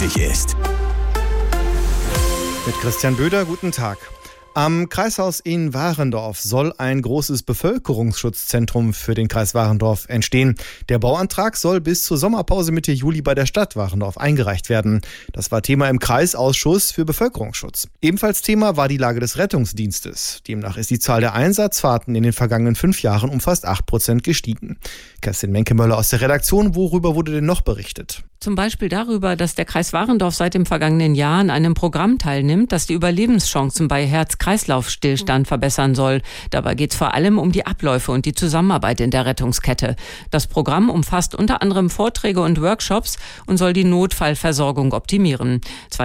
wichtig ist. Mit Christian Böder, guten Tag. Am Kreishaus in Warendorf soll ein großes Bevölkerungsschutzzentrum für den Kreis Warendorf entstehen. Der Bauantrag soll bis zur Sommerpause Mitte Juli bei der Stadt Warendorf eingereicht werden. Das war Thema im Kreisausschuss für Bevölkerungsschutz. Ebenfalls Thema war die Lage des Rettungsdienstes. Demnach ist die Zahl der Einsatzfahrten in den vergangenen 5 Jahren um fast 8% gestiegen. Kerstin Menkemöller aus der Redaktion, worüber wurde denn noch berichtet? Zum Beispiel darüber, dass der Kreis Warendorf seit dem vergangenen Jahr an einem Programm teilnimmt, das die Überlebenschancen bei Herz-Kreislauf-Stillstand verbessern soll. Dabei geht es vor allem um die Abläufe und die Zusammenarbeit in der Rettungskette. Das Programm umfasst unter anderem Vorträge und Workshops und soll die Notfallversorgung optimieren.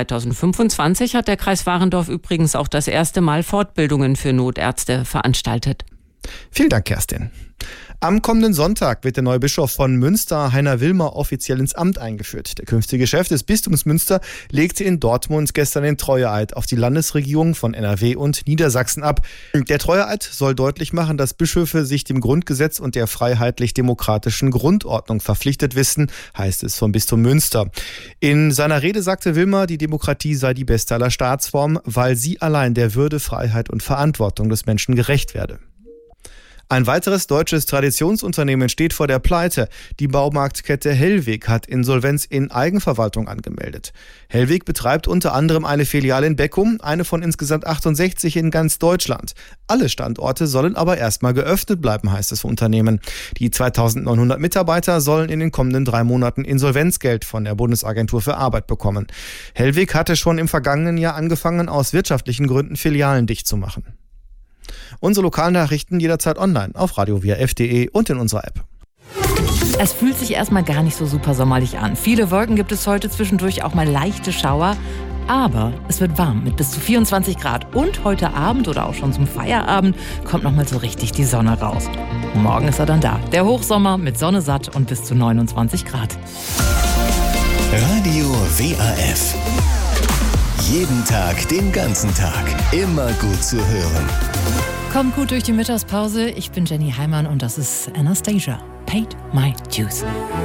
2025 hat der Kreis Warendorf übrigens auch das erste Mal Fortbildungen für Notärzte veranstaltet. Vielen Dank, Kerstin. Am kommenden Sonntag wird der neue Bischof von Münster, Heiner Wilmer, offiziell ins Amt eingeführt. Der künftige Chef des Bistums Münster legte in Dortmund gestern den Treueeid auf die Landesregierung von NRW und Niedersachsen ab. Der Treueeid soll deutlich machen, dass Bischöfe sich dem Grundgesetz und der freiheitlich-demokratischen Grundordnung verpflichtet wissen, heißt es vom Bistum Münster. In seiner Rede sagte Wilmer, die Demokratie sei die beste aller Staatsformen, weil sie allein der Würde, Freiheit und Verantwortung des Menschen gerecht werde. Ein weiteres deutsches Traditionsunternehmen steht vor der Pleite. Die Baumarktkette Hellweg hat Insolvenz in Eigenverwaltung angemeldet. Hellweg betreibt unter anderem eine Filiale in Beckum, eine von insgesamt 68 in ganz Deutschland. Alle Standorte sollen aber erstmal geöffnet bleiben, heißt es vom Unternehmen. Die 2900 Mitarbeiter sollen in den kommenden 3 Monaten Insolvenzgeld von der Bundesagentur für Arbeit bekommen. Hellweg hatte schon im vergangenen Jahr angefangen, aus wirtschaftlichen Gründen Filialen dicht zu machen. Unsere Lokalnachrichten jederzeit online auf radio-wrf.de und in unserer App. Es fühlt sich erstmal gar nicht so super sommerlich an. Viele Wolken gibt es heute, zwischendurch auch mal leichte Schauer. Aber es wird warm mit bis zu 24 Grad. Und heute Abend oder auch schon zum Feierabend kommt nochmal so richtig die Sonne raus. Morgen ist er dann da. Der Hochsommer mit Sonne satt und bis zu 29 Grad. Radio WAF. Jeden Tag, den ganzen Tag. Immer gut zu hören. Kommt gut durch die Mittagspause. Ich bin Jenny Heimann und das ist Anastasia. Paid My Dues.